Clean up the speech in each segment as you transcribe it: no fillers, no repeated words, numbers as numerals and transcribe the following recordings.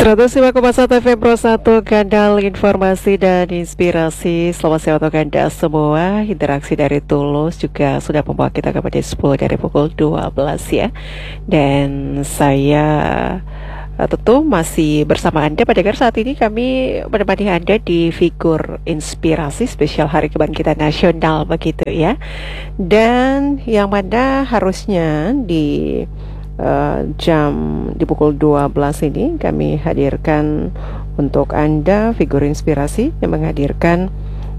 105,1 FM Pro 1, kanal informasi dan inspirasi. Selamat siang untuk Anda semua. Interaksi dari Tulus juga sudah membawa kita kepada 10 dari pukul 12 ya. Dan saya tentu masih bersama Anda pada saat ini. Kami menemani Anda di figur inspirasi spesial Hari Kebangkitan Nasional begitu ya. Dan yang mana harusnya di di pukul 12 ini kami hadirkan untuk Anda figur inspirasi yang menghadirkan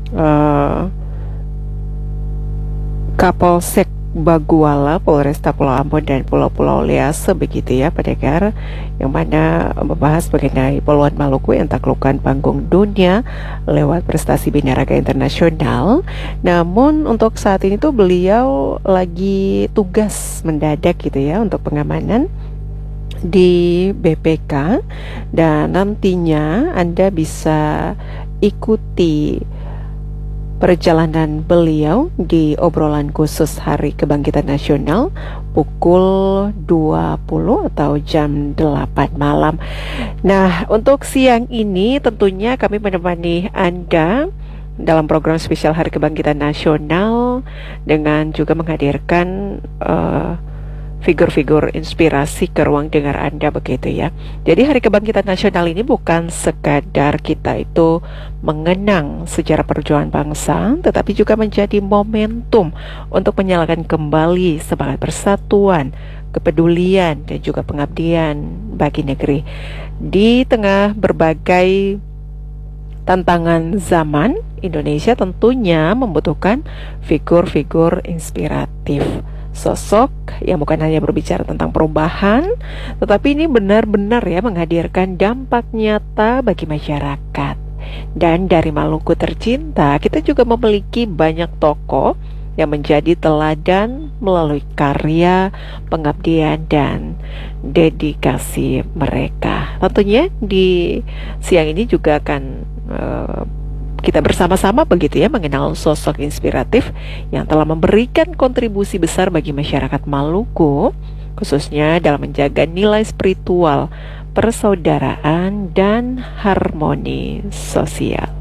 Kapolsek Baguala, Polresta Pulau Ambon dan Pulau-Pulau Liase begitu ya pendengar, yang mana membahas mengenai Poluan Maluku yang taklukkan panggung dunia lewat prestasi binaraga internasional. Namun untuk saat ini tuh beliau lagi tugas mendadak gitu ya untuk pengamanan di BPK, dan nantinya Anda bisa ikuti perjalanan beliau di obrolan khusus Hari Kebangkitan Nasional pukul 20 atau jam 8 malam. Nah, untuk siang ini tentunya kami menemani Anda dalam program spesial Hari Kebangkitan Nasional dengan juga menghadirkan figur-figur inspirasi ke ruang dengar Anda begitu ya. Jadi Hari Kebangkitan Nasional ini bukan sekadar kita itu mengenang sejarah perjuangan bangsa, tetapi juga menjadi momentum untuk menyalakan kembali semangat persatuan, kepedulian dan juga pengabdian bagi negeri. Di tengah berbagai tantangan zaman, Indonesia tentunya membutuhkan figur-figur inspiratif. Sosok yang bukan hanya berbicara tentang perubahan, tetapi ini benar-benar ya menghadirkan dampak nyata bagi masyarakat. Dan dari Maluku tercinta, kita juga memiliki banyak tokoh yang menjadi teladan melalui karya, pengabdian, dan dedikasi mereka. Tentunya di siang ini juga akan kita bersama-sama begitu ya mengenal sosok inspiratif yang telah memberikan kontribusi besar bagi masyarakat Maluku, khususnya dalam menjaga nilai spiritual, persaudaraan, dan harmoni sosial.